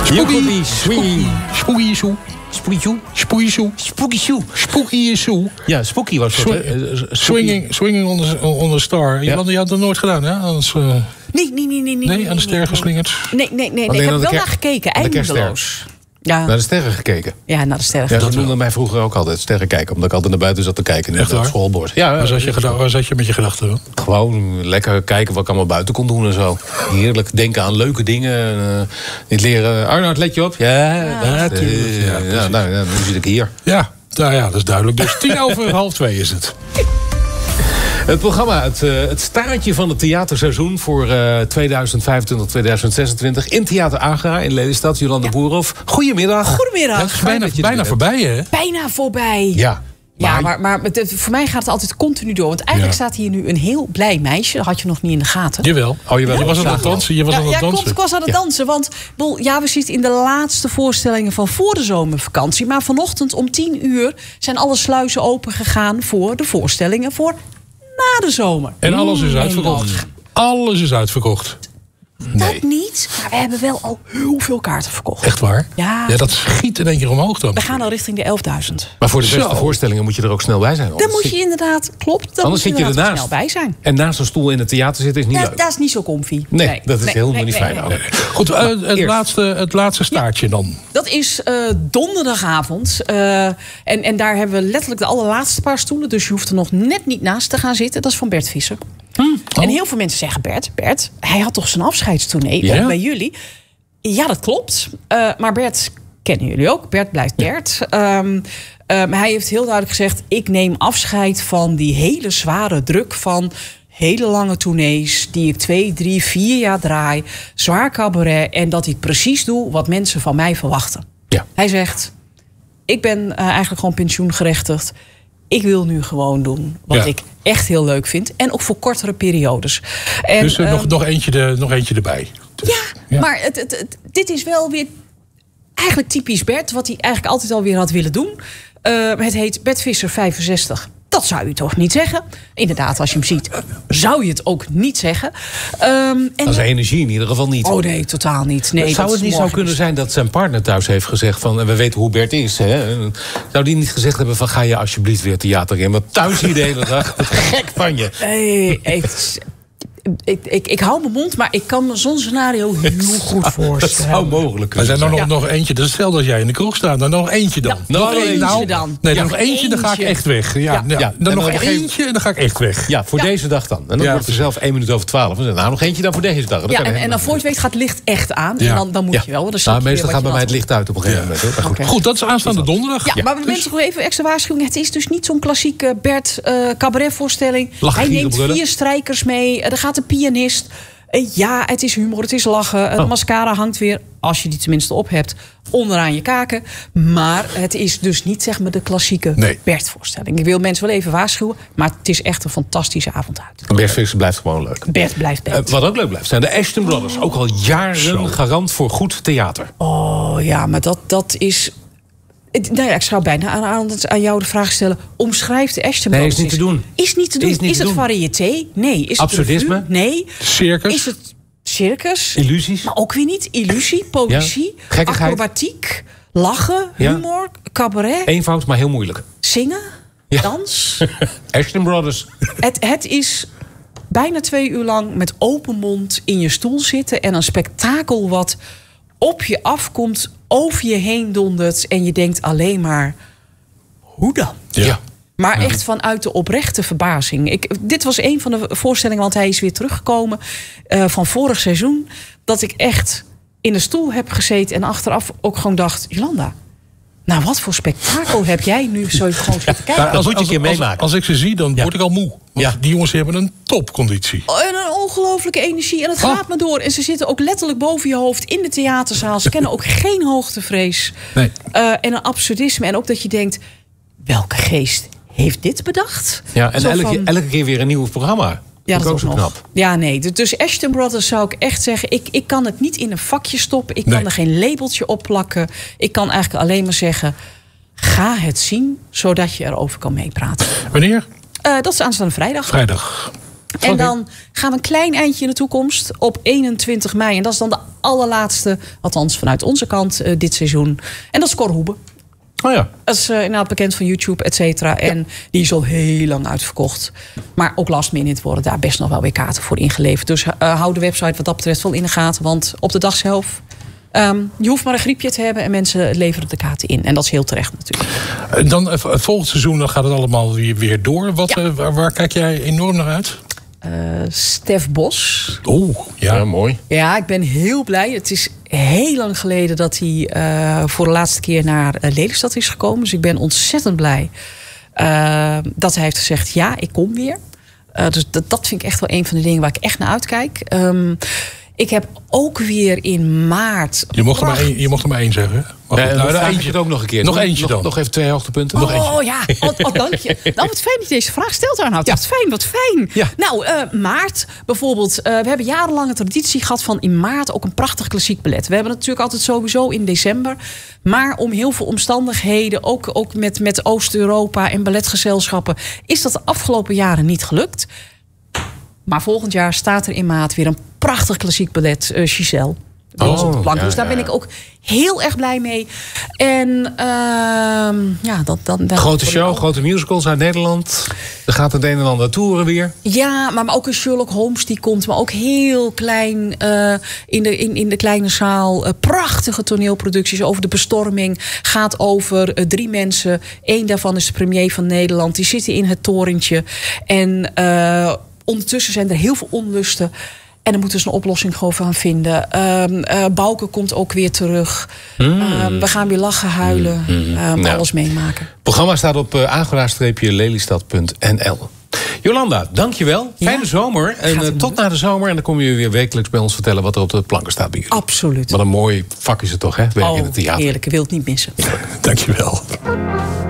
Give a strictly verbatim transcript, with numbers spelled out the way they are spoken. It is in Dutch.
Spooky, swinging. Spooky shoe. Spooky shoe. Spooky shoe. Spooky shoe. Spooky shoe. Ja, spooky was Swing, het. swinging, swinging on the, on the star. Ja. Je had dat nooit gedaan, hè? Anders, uh, Nee, nee, nee, nee. Nee, nee, aan de ster geslingerd. Nee, nee, nee. nee. Ik heb er wel naar gekeken. Eindeloos. Ja. Naar de sterren gekeken. Ja, naar de sterren. Ja, dat noemde mij vroeger ook altijd sterren kijken. Omdat ik altijd naar buiten zat te kijken in Echt het waar? schoolbord. Ja, Waar zat je, geda- waar zat je met je gedachten? Hoor? gewoon lekker kijken wat ik allemaal buiten kon doen en zo. Heerlijk denken aan leuke dingen. Uh, niet leren. Arnoud, let je op? Ja, Ja, natuurlijk. Uh, Ja, ja, precies. nou, ja, nu zit ik hier. Ja, nou ja, dat is duidelijk. Dus tien over half twee is het. Het programma, het, uh, het staartje van het theaterseizoen voor uh, tweeduizend vijfentwintig tweeduizend zesentwintig in Theater Agra in Lelystad. Jolande Ja. Boerhoff. Goedemiddag. Goedemiddag. Dat is bijna, dat je bijna er voorbij, hè? Bijna voorbij. Ja. Ja, maar, maar het- het- voor mij gaat het altijd continu door. Want eigenlijk Ja. staat hier nu een heel blij meisje. Dat had je nog niet in de gaten. Jawel. Oh, jawel. Je was aan het dansen. Je was Ja, aan ja, het klopt, dansen. ik was aan het dansen. Want bedoel, ja, we zitten in de laatste voorstellingen van voor de zomervakantie. Maar vanochtend om tien uur zijn alle sluizen open gegaan voor de voorstellingen voor na de zomer. En alles is Mm, uitverkocht. Nederland. Alles is uitverkocht. Dat niet, maar we hebben wel al heel veel kaarten verkocht. Echt waar? Ja. Ja, dat schiet in één keer omhoog dan. We gaan al richting de elfduizend. Maar voor de beste Zo. voorstellingen moet je er ook snel bij zijn. Dan anders moet zit- je inderdaad, klopt, dan Anders moet zit je inderdaad ernaast. snel bij zijn. En naast een stoel in het theater zitten is niet Dat, leuk. dat is niet zo comfy. Nee, dat is helemaal nee, niet nee, fijn. nee. ook. Goed, uh, het, eerst. laatste, het laatste staartje dan. Dat is uh, donderdagavond. Uh, en, en daar hebben we letterlijk de allerlaatste paar stoelen. Dus je hoeft er nog net niet naast te gaan zitten. Dat is van Bert Visser. Oh. En heel veel mensen zeggen, Bert, Bert, hij had toch zijn afscheidstournee Ja? ook bij jullie? Ja, dat klopt. Uh, maar Bert kennen jullie ook. Bert blijft Bert. Um, um, hij heeft heel duidelijk gezegd, ik neem afscheid van die hele zware druk van hele lange tournees die ik twee, drie, vier jaar draai. Zwaar cabaret. En dat ik precies doe wat mensen van mij verwachten. Ja. Hij zegt, ik ben uh, eigenlijk gewoon pensioengerechtigd. Ik wil nu gewoon doen wat Ja. ik echt heel leuk vind. En ook voor kortere periodes. En, Dus uh, nog, um, nog, eentje de, nog eentje erbij. Dus, ja, ja. maar het, het, het- dit is wel weer eigenlijk typisch Bert. Wat hij eigenlijk altijd alweer had willen doen. Uh, het heet Bert Visser vijfenzestig. Dat zou je toch niet zeggen? Inderdaad, als je hem ziet, zou je het ook niet zeggen. Um, en Dat is energie in ieder geval niet. Oh nee, totaal niet. Nee, zou dat het is niet zo morgen kunnen zijn dat zijn partner thuis heeft gezegd van... en we weten hoe Bert is, hè? Zou die niet gezegd hebben van... ga je alsjeblieft weer theater in? Want thuis hier de hele dag, wat gek van je. Nee, ik, ik, ik, ik hou mijn mond, maar ik kan me zo'n scenario heel goed Dat voorstellen. zou mogelijk Er kunnen zijn er nog, zijn. nog eentje. Dat is hetzelfde als jij in de kroeg staat. Dan nog eentje dan. Ja, nog eentje nou, dan. Nee, Ja, dan nog eentje, dan ga ik eentje. echt weg. Ja, Ja. ja. Ja, Dan en nog dan op een gegeven- eentje en dan ga ik echt weg. Ja, voor Ja. deze dag dan. En dan Ja, wordt er zelf één minuut over twaalf. En dan, nou, nog eentje dan voor deze dag. Dat Ja, kan en, helemaal en dan niet. voor je het weet gaat het licht echt aan. Ja. En dan, dan moet Ja. je wel. Want dan Nou, zie je meestal weer gaat bij mij wat het je licht uit op een gegeven Ja. moment. Hoor. Maar goed. Oké. Goed, dat is aanstaande donderdag. had. Ja, maar dus- mensen nog even extra waarschuwing. Het is dus niet zo'n klassieke Bert uh, cabaretvoorstelling. Lachen, Hij gieren, neemt brullen. vier strijkers mee. Er gaat een pianist. Uh, ja, het is humor, het is lachen. Uh, De Oh. mascara hangt weer, als je die tenminste op hebt, onderaan je kaken. Maar het is dus niet zeg maar de klassieke Nee. Bert-voorstelling. Ik wil mensen wel even waarschuwen. Maar het is echt een fantastische avond uit. Bert Visser blijft gewoon leuk. Bert blijft Bert. Uh, wat ook leuk blijft zijn de Ashton Brothers. Ook al jaren Zo. garant voor goed theater. Oh ja, maar dat, dat is... Het- Nou ja, ik zou bijna aan, aan, aan jou de vraag stellen. Omschrijf de Ashton Nee, Brothers is niet te doen. Is niet te doen. Is Is, niet te het doen. variété? Nee. Is Absurdisme? het revue? Nee. Circus. Is het circus? Illusies. Maar ook weer niet. Illusie, poëzie, Ja. Gekkigheid. acrobatiek, lachen, Ja. humor, cabaret, Eenvoud, maar heel moeilijk. zingen, Ja. dans. Ashton Brothers. het, het is bijna twee uur lang met open mond in je stoel zitten. En een spektakel wat op je afkomt, over je heen dondert. En je denkt alleen maar, hoe dan? Ja. Maar echt vanuit de oprechte verbazing. Ik, dit was een van de voorstellingen, want hij is weer teruggekomen uh, van vorig seizoen. Dat ik echt in de stoel heb gezeten en achteraf ook gewoon dacht, Jolanda, nou wat voor spektakel heb jij nu zo gewoon zitten kijken? Ja, dat moet je een keer als, meemaken. als ik ze zie, dan Ja. word ik al moe. Want Ja. die jongens hebben een topconditie. En een ongelooflijke energie. En het Oh. gaat maar door. En ze zitten ook letterlijk boven je hoofd in de theaterzaal. Ze kennen ook geen hoogtevrees. Nee. Uh, en een absurdisme. En ook dat je denkt, welke geest heeft dit bedacht? Ja, en Zo elke, van- elke keer weer een nieuw programma. Ja, Vind ik dat ook ook zo nog. knap. Ja, nee. Dus- Dus Ashton Brothers zou ik echt zeggen, ik, ik kan het niet in een vakje stoppen. Ik Nee. kan er geen labeltje op plakken. Ik kan eigenlijk alleen maar zeggen, ga het zien, zodat je erover kan meepraten. Wanneer? Uh, dat is aanstaande vrijdag. Vrijdag. En Oké. dan gaan we een klein eindje in de toekomst op eenentwintig mei. En dat is dan de allerlaatste, althans vanuit onze kant, uh, dit seizoen. En dat is Cor Hoebe. Oh ja. Dat is uh, inderdaad bekend van YouTube, et cetera. En die is al heel lang uitverkocht. Maar ook last minute worden daar best nog wel weer kaarten voor ingeleverd. Dus uh, hou de website wat dat betreft wel in de gaten. Want op de dag zelf, um, je hoeft maar een griepje te hebben en mensen leveren de kaarten in. En dat is heel terecht natuurlijk. Dan uh, volgend seizoen dan gaat het allemaal weer, weer door. Wat, ja. uh, waar, waar kijk jij enorm naar uit? Uh, Stef Bos. Oeh, ja. ja, mooi. Ja, ik ben heel blij. Het is heel lang geleden dat hij uh, voor de laatste keer naar uh, Lelystad is gekomen. Dus ik ben ontzettend blij uh, dat hij heeft gezegd, ja, ik kom weer. Uh, dus dat, dat vind ik echt wel een van de dingen waar ik echt naar uitkijk. Um, ik heb ook weer in maart... Je mocht, er maar, één, je mocht er maar één zeggen. Nee, nou, dan eentje. vraag ik het ook nog een keer. Nog nog, eentje dan. Nog, nog even twee hoogtepunten. Oh, nog eentje. oh ja, oh, oh, dank je. Nou, wat fijn dat je deze vraag stelt, Arnoud. Ja. Wat fijn, wat fijn. Ja. Nou, uh, maart bijvoorbeeld. Uh, we hebben jarenlang een traditie gehad van in maart ook een prachtig klassiek ballet. We hebben het natuurlijk altijd sowieso in december. Maar om heel veel omstandigheden, ook, ook met, met Oost-Europa en balletgezelschappen, is dat de afgelopen jaren niet gelukt. Maar volgend jaar staat er in maart weer een prachtig klassiek ballet, uh, Giselle. Oh, op de plank. ja, Dus daar ja. ben ik ook heel erg blij mee. En uh, ja, dat dan. dan Grote show, grote musicals uit Nederland. Er gaat het een en ander toeren weer. Ja, maar, maar ook een Sherlock Holmes die komt, maar ook heel klein uh, in, de, in, in de kleine zaal. Uh, prachtige toneelproducties over de bestorming. Gaat over uh, drie mensen. Eén daarvan is de premier van Nederland. Die zitten in het torentje. En uh, ondertussen zijn er heel veel onlusten. En dan moeten ze een oplossing gewoon van vinden. Um, uh, Bouke komt ook weer terug. Mm. Um, we gaan weer lachen, huilen. Mm. Um, nou. Alles meemaken. Het programma staat op uh, agora-lelystad punt n l. Jolanda, dankjewel. Fijne ja. zomer. En uh, tot na de zomer. En dan kom je weer wekelijks bij ons vertellen wat er op de planken staat bij jullie. Absoluut. Wat een mooi vak is het toch, hè? Werk oh, in het theater. Heerlijk, ik wil het niet missen. Dankjewel.